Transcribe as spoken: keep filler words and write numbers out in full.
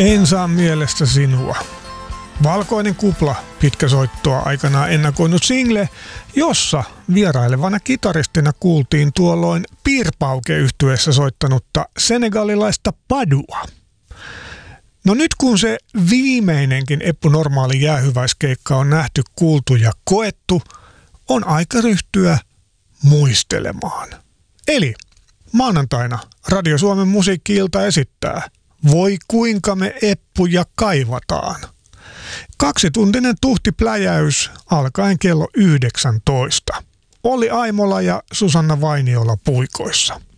En saa mielestä sinua. Valkoinen kupla, pitkä soittoa aikanaan ennakoinut single, jossa vierailevana kitaristina kuultiin tuolloin Piirpauke-yhtyeessä soittanutta senegalilaista Padua. No nyt kun se viimeinenkin Eppu Normaali jäähyväiskeikka on nähty, kuultu ja koettu, on aika ryhtyä muistelemaan. Eli maanantaina Radio Suomen musiikki-ilta esittää Voi kuinka me Eppuja kaivataan. Kaksituntinen tuhtipläjäys alkaen kello yhdeksäntoista. Olli Aimola ja Susanna Vainiola puikoissa.